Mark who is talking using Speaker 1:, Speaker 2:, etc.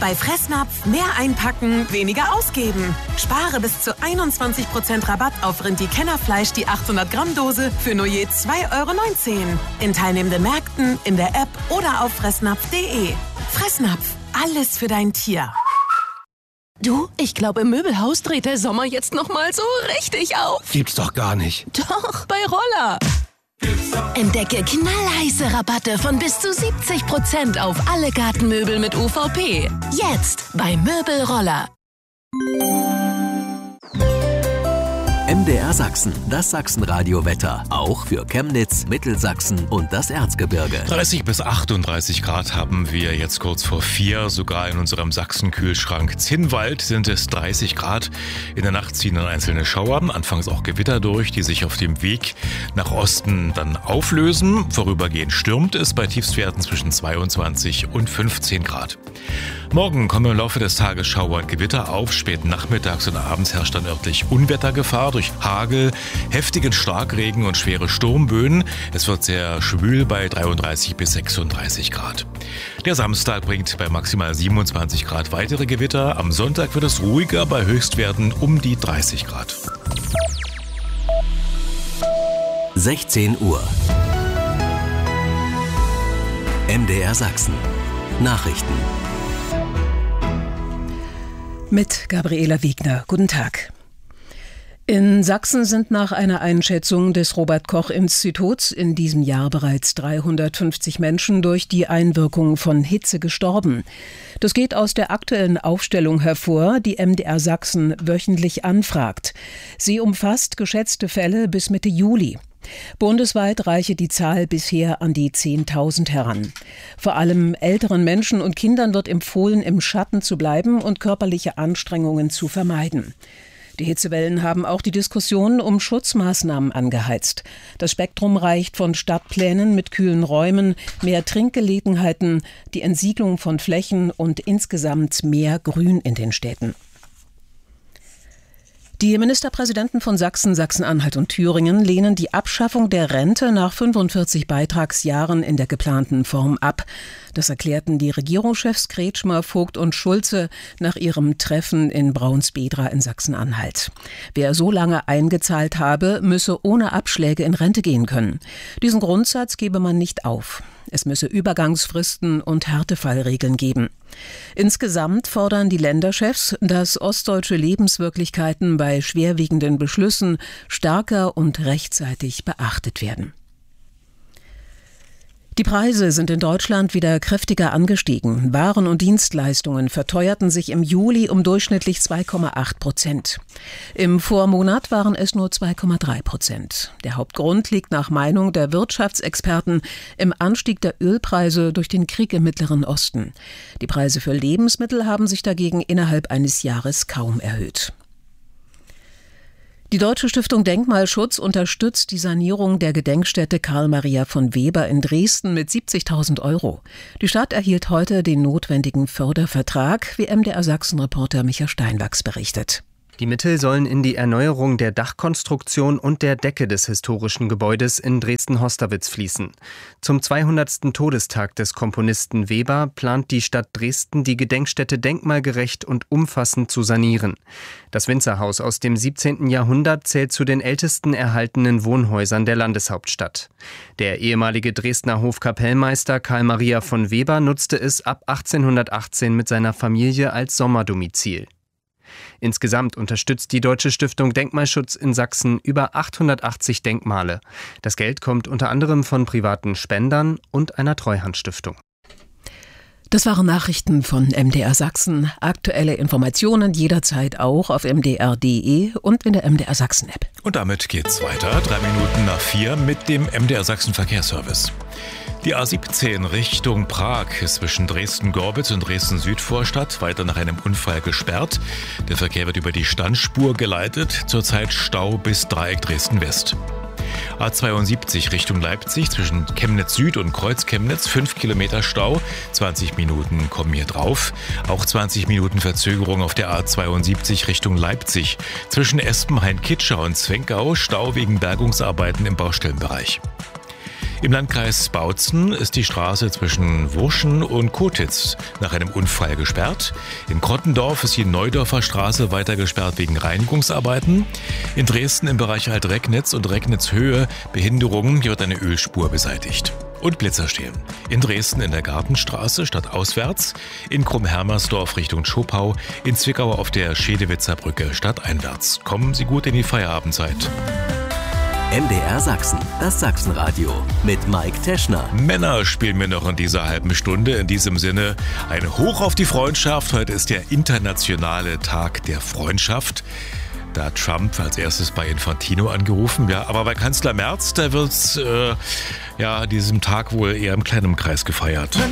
Speaker 1: Bei Fressnapf mehr einpacken, weniger ausgeben. Spare bis zu 21% Rabatt auf Rindi-Kennerfleisch die 800 Gramm Dose für nur je 2,19 € in teilnehmenden Märkten, in der App oder auf fressnapf.de. Fressnapf, alles für dein Tier.
Speaker 2: Du, ich glaube, im Möbelhaus dreht der Sommer jetzt noch mal so richtig auf.
Speaker 3: Gibt's doch gar nicht.
Speaker 2: Doch, bei Roller. Entdecke knallheiße Rabatte von bis zu 70% auf alle Gartenmöbel mit UVP. Jetzt bei Möbelroller.
Speaker 4: MDR Sachsen, das Sachsenradio-Wetter. Auch für Chemnitz, Mittelsachsen und das Erzgebirge.
Speaker 5: 30 bis 38 Grad haben wir jetzt kurz vor 4. Sogar in unserem Sachsen-Kühlschrank Zinnwald sind es 30 Grad. In der Nacht ziehen dann einzelne Schauer, anfangs auch Gewitter durch, die sich auf dem Weg nach Osten dann auflösen. Vorübergehend stürmt es bei Tiefstwerten zwischen 22 und 15 Grad. Morgen kommen im Laufe des Tages Schauer und Gewitter auf. Spät nachmittags und abends herrscht dann örtlich Unwettergefahr durch Hagel, heftigen Starkregen und schwere Sturmböen. Es wird sehr schwül bei 33 bis 36 Grad. Der Samstag bringt bei maximal 27 Grad weitere Gewitter. Am Sonntag wird es ruhiger bei Höchstwerten um die 30 Grad.
Speaker 4: 16 Uhr. MDR Sachsen. Nachrichten.
Speaker 6: Mit Gabriela Wiegner. Guten Tag. In Sachsen sind nach einer Einschätzung des Robert-Koch-Instituts in diesem Jahr bereits 350 Menschen durch die Einwirkung von Hitze gestorben. Das geht aus der aktuellen Aufstellung hervor, die MDR Sachsen wöchentlich anfragt. Sie umfasst geschätzte Fälle bis Mitte Juli. Bundesweit reiche die Zahl bisher an die 10.000 heran. Vor allem älteren Menschen und Kindern wird empfohlen, im Schatten zu bleiben und körperliche Anstrengungen zu vermeiden. Die Hitzewellen haben auch die Diskussion um Schutzmaßnahmen angeheizt. Das Spektrum reicht von Stadtplänen mit kühlen Räumen, mehr Trinkgelegenheiten, die Entsiedlung von Flächen und insgesamt mehr Grün in den Städten. Die Ministerpräsidenten von Sachsen, Sachsen-Anhalt und Thüringen lehnen die Abschaffung der Rente nach 45 Beitragsjahren in der geplanten Form ab. Das erklärten die Regierungschefs Kretschmer, Vogt und Schulze nach ihrem Treffen in Braunsbedra in Sachsen-Anhalt. Wer so lange eingezahlt habe, müsse ohne Abschläge in Rente gehen können. Diesen Grundsatz gebe man nicht auf. Es müsse Übergangsfristen und Härtefallregeln geben. Insgesamt fordern die Länderchefs, dass ostdeutsche Lebenswirklichkeiten bei schwerwiegenden Beschlüssen stärker und rechtzeitig beachtet werden. Die Preise sind in Deutschland wieder kräftiger angestiegen. Waren und Dienstleistungen verteuerten sich im Juli um durchschnittlich 2,8%. Im Vormonat waren es nur 2,3%. Der Hauptgrund liegt nach Meinung der Wirtschaftsexperten im Anstieg der Ölpreise durch den Krieg im Mittleren Osten. Die Preise für Lebensmittel haben sich dagegen innerhalb eines Jahres kaum erhöht. Die Deutsche Stiftung Denkmalschutz unterstützt die Sanierung der Gedenkstätte Karl Maria von Weber in Dresden mit 70.000 €. Die Stadt erhielt heute den notwendigen Fördervertrag, wie MDR Sachsen-Reporter Micha Steinwachs berichtet.
Speaker 7: Die Mittel sollen in die Erneuerung der Dachkonstruktion und der Decke des historischen Gebäudes in Dresden-Hosterwitz fließen. Zum 200. Todestag des Komponisten Weber plant die Stadt Dresden, die Gedenkstätte denkmalgerecht und umfassend zu sanieren. Das Winzerhaus aus dem 17. Jahrhundert zählt zu den ältesten erhaltenen Wohnhäusern der Landeshauptstadt. Der ehemalige Dresdner Hofkapellmeister Karl Maria von Weber nutzte es ab 1818 mit seiner Familie als Sommerdomizil. Insgesamt unterstützt die Deutsche Stiftung Denkmalschutz in Sachsen über 880 Denkmale. Das Geld kommt unter anderem von privaten Spendern und einer Treuhandstiftung.
Speaker 6: Das waren Nachrichten von MDR Sachsen. Aktuelle Informationen jederzeit auch auf mdr.de und in der MDR Sachsen-App.
Speaker 5: Und damit geht's weiter. 3 Minuten nach 4 mit dem MDR Sachsen Verkehrsservice. Die A17 Richtung Prag ist zwischen Dresden-Gorbitz und Dresden-Südvorstadt weiter nach einem Unfall gesperrt. Der Verkehr wird über die Standspur geleitet. Zurzeit Stau bis Dreieck Dresden-West. A72 Richtung Leipzig zwischen Chemnitz Süd und Kreuz Chemnitz 5 Kilometer Stau. 20 Minuten kommen hier drauf. Auch 20 Minuten Verzögerung auf der A72 Richtung Leipzig. Zwischen Espenhain-Kitscher und Zwenkau Stau wegen Bergungsarbeiten im Baustellenbereich. Im Landkreis Bautzen ist die Straße zwischen Wurschen und Kotitz nach einem Unfall gesperrt. In Krottendorf ist die Neudorfer Straße weiter gesperrt wegen Reinigungsarbeiten. In Dresden im Bereich Alt-Regnitz und Regnitz-Höhe Behinderungen, hier wird eine Ölspur beseitigt. Und Blitzer stehen. In Dresden in der Gartenstraße stadtauswärts, in Krumm-Hermersdorf Richtung Schopau, in Zwickau auf der Schedewitzer Brücke stadteinwärts. Kommen Sie gut in die Feierabendzeit.
Speaker 4: MDR Sachsen, das Sachsenradio mit Mike Teschner.
Speaker 5: Männer spielen wir noch in dieser halben Stunde. In diesem Sinne ein Hoch auf die Freundschaft. Heute ist der internationale Tag der Freundschaft. Da hat Trump als erstes bei Infantino angerufen. Ja, aber bei Kanzler Merz, da wird's diesem Tag wohl eher im kleinen Kreis gefeiert.